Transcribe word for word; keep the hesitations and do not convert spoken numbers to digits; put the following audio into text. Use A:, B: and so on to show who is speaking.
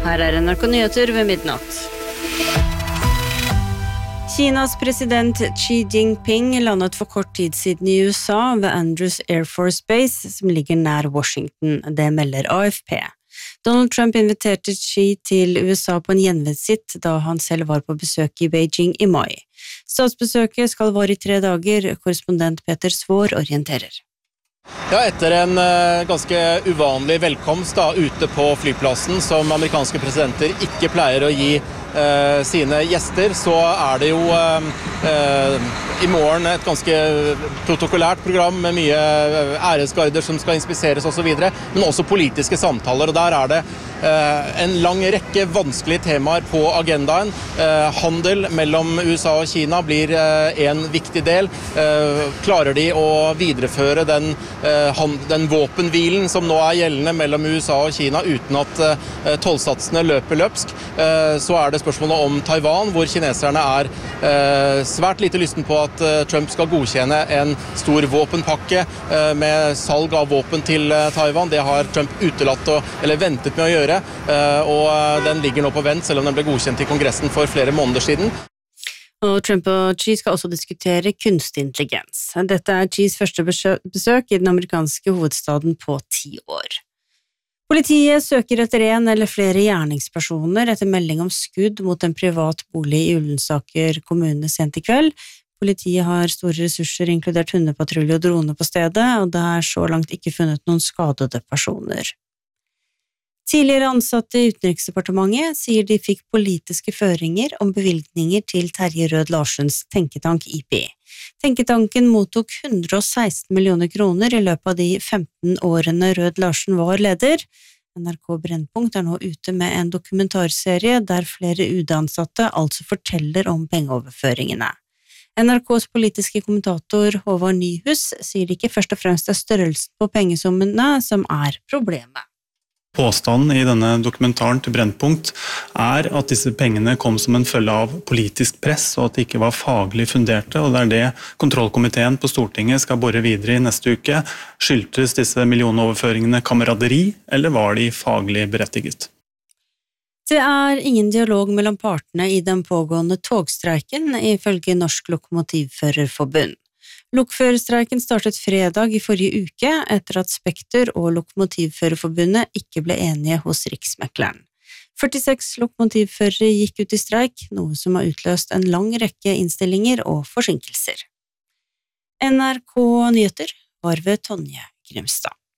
A: Her er N R K Nyheter ved midnatt. Kinas president Xi Jinping landet for kort tid siden i U S A ved Andrews Air Force Base, som ligger nær Washington, det melder A F P. Donald Trump inviterte Xi til U S A på en gjenvendsitt da han selv var på besøk i Beijing i mai. Statsbesøket skal vare i tre dager, korrespondent Peter Svår orienterer.
B: Ja, etter en uh, ganske uvanlig velkomst da, ute på flyplassen som amerikanske presidenter ikke pleier å gi uh, sine gjester, så er det jo uh, uh, i morgen et ganske protokollært program med mye æresgarder som skal inspiseres og så videre, men også politiske samtaler, og der er det uh, en lang rekke vanskelige temaer på agendaen. Uh, handel mellom U S A og Kina blir uh, en viktig del. Uh, klarer de å videreføre den den våpenhvilen som nå er gjeldende mellom U S A og Kina uten at tollsatsene løper løpsk, så er det spørsmålet om Taiwan, hvor kineserne er svært lite lysten på at Trump skal godkjenne en stor våpenpakke med salg av våpen til Taiwan. Det har Trump utelatt å, eller ventet med å gjøre, og den ligger nå på vent, selv om den ble godkjent i Kongressen for flere måneder siden.
A: Og Trump og Xi skal også diskutere kunstig intelligens. Dette er Xis første besøk i den amerikanske hovedstaden på ti år. Politiet søker etter en eller flere gjerningspersoner etter melding om skudd mot en privat bolig i Ullensaker kommune sent i kveld. Politiet har store ressurser, inkludert hundepatrulje og drone på stedet, og det er så langt ikke funnet noen skadede personer. Tidligere ansatte i Utenriksdepartementet sier de fikk politiske føringer om bevilgninger til Terje Rød Larsens tenketank I P. Tenketanken mottok hundre og seksten millioner kroner i løpet av de femten årene Rød Larsen var leder. N R K Brennpunkt er nå ute med en dokumentarserie der flere U D-ansatte altså forteller om pengeoverføringene. N R K's politiske kommentator Håvard Nyhus sier det ikke først og fremst er størrelsen på pengesummene som er problemet.
C: Påstanden i denne dokumentaren til Brennpunkt er at disse pengene kom som en følge av politisk press, og at de ikke var faglig funderte, og det er det kontrollkomiteen på Stortinget skal bore videre i neste uke. Skyldtes disse millionoverføringene kameraderi, eller var de faglig berettiget?
A: Det er ingen dialog mellom partene i den pågående togstreiken, ifølge Norsk Lokomotivførerforbund. Lokførerstreiken startet fredag i forrige uke etter at Spekter og Lokomotivførerforbundet ikke ble enige hos Riksmekleren. førtiseks lokomotivførere gikk ut i streik, noe som har utløst en lang rekke innstillinger og forsinkelser. N R K Nyheter var ved Tonje Grimstad.